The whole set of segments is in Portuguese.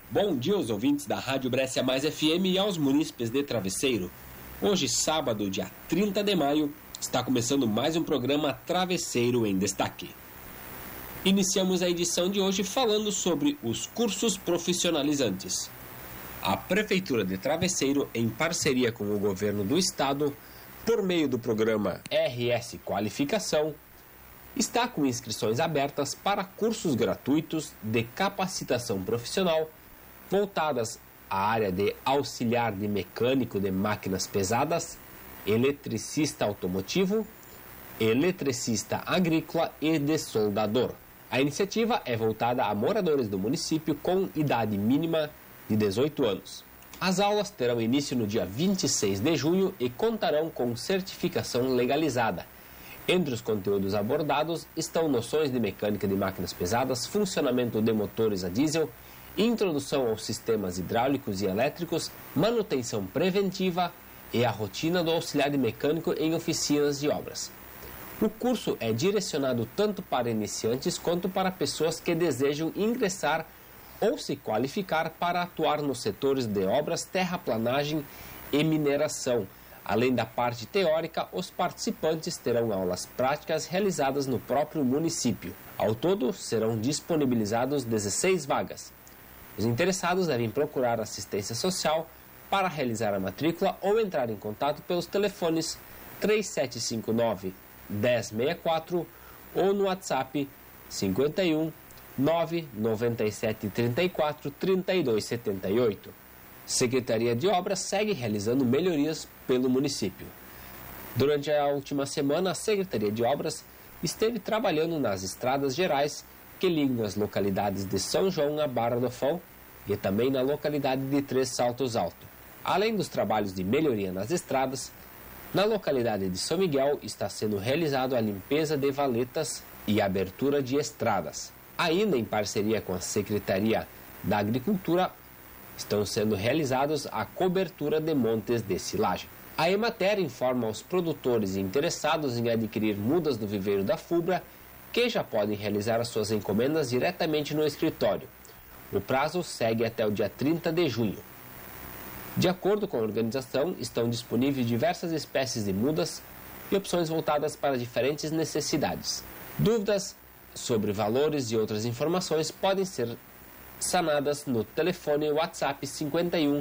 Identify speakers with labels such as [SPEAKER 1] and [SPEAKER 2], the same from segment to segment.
[SPEAKER 1] Bom dia aos ouvintes da Rádio Brescia Mais FM e aos munícipes de Travesseiro. Hoje, sábado, dia 30 de maio, está começando mais um programa Travesseiro em Destaque. Iniciamos a edição de hoje falando sobre os cursos profissionalizantes. A Prefeitura de Travesseiro, em parceria com o Governo do Estado, por meio do programa RS Qualificação, está com inscrições abertas para cursos gratuitos de capacitação profissional voltadas à área de auxiliar de mecânico de máquinas pesadas, eletricista automotivo, eletricista agrícola e de soldador. A iniciativa é voltada a moradores do município com idade mínima de 18 anos. As aulas terão início no dia 26 de junho e contarão com certificação legalizada. Entre os conteúdos abordados estão noções de mecânica de máquinas pesadas, funcionamento de motores a diesel, introdução aos sistemas hidráulicos e elétricos, manutenção preventiva e a rotina do auxiliar de mecânico em oficinas de obras. O curso é direcionado tanto para iniciantes quanto para pessoas que desejam ingressar ou se qualificar para atuar nos setores de obras, terraplanagem e mineração. Além da parte teórica, os participantes terão aulas práticas realizadas no próprio município. Ao todo, serão disponibilizados 16 vagas. Os interessados devem procurar assistência social para realizar a matrícula ou entrar em contato pelos telefones 3759-1064 ou no WhatsApp 51 997 34 3278. Secretaria de Obras segue realizando melhorias pelo município. Durante a última semana, a Secretaria de Obras esteve trabalhando nas estradas gerais que ligam as localidades de São João a Barra do Fão e também na localidade de Três Saltos Alto. Além dos trabalhos de melhoria nas estradas, na localidade de São Miguel está sendo realizado a limpeza de valetas e abertura de estradas. Ainda em parceria com a Secretaria da Agricultura, estão sendo realizados a cobertura de montes de silagem. A Emater informa aos produtores e interessados em adquirir mudas do viveiro da Fubra que já podem realizar as suas encomendas diretamente no escritório. O prazo segue até o dia 30 de junho. De acordo com a organização, estão disponíveis diversas espécies de mudas e opções voltadas para diferentes necessidades. Dúvidas sobre valores e outras informações podem ser sanadas no telefone WhatsApp 51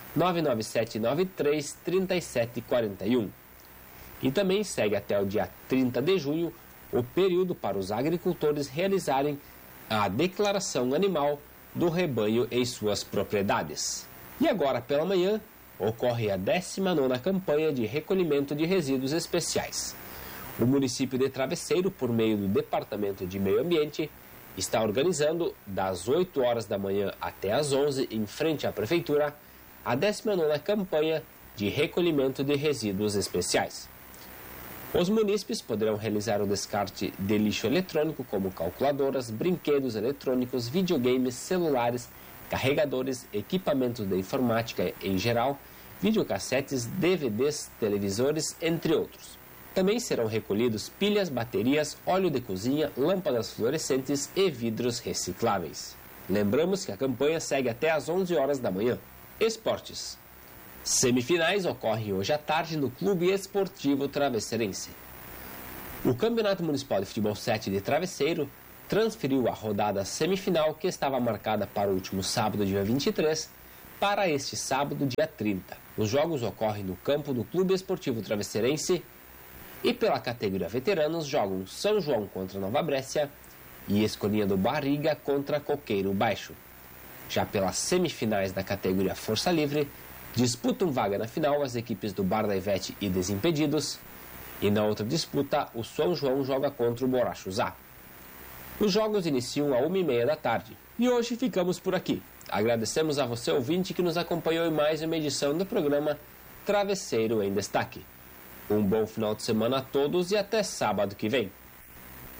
[SPEAKER 1] 99793 3741. E também segue até o dia 30 de junho o período para os agricultores realizarem a declaração animal do rebanho em suas propriedades. E agora pela manhã ocorre a 19ª campanha de recolhimento de resíduos especiais. O município de Travesseiro, por meio do Departamento de Meio Ambiente, está organizando das 8 horas da manhã até as 11, em frente à Prefeitura, a 19ª campanha de recolhimento de resíduos especiais. Os munícipes poderão realizar o descarte de lixo eletrônico como calculadoras, brinquedos eletrônicos, videogames, celulares, carregadores, equipamentos de informática em geral, videocassetes, DVDs, televisores, entre outros. Também serão recolhidos pilhas, baterias, óleo de cozinha, lâmpadas fluorescentes e vidros recicláveis. Lembramos que a campanha segue até às 11 horas da manhã. Esportes. Semifinais ocorrem hoje à tarde no Clube Esportivo Travesseirense. O Campeonato Municipal de Futebol 7 de Travesseiro transferiu a rodada semifinal que estava marcada para o último sábado, dia 23, para este sábado, dia 30. Os jogos ocorrem no campo do Clube Esportivo Travesseirense e pela categoria veteranos jogam São João contra Nova Brécia e Escolinha do Barriga contra Coqueiro Baixo. Já pelas semifinais da categoria Força Livre, disputam vaga na final as equipes do Bar da Ivete e Desimpedidos, e na outra disputa o São João joga contra o Borrachos-A. Os jogos iniciam às 1h30 da tarde. E hoje ficamos por aqui. Agradecemos a você, ouvinte, que nos acompanhou em mais uma edição do programa Travesseiro em Destaque. Um bom final de semana a todos e até sábado que vem.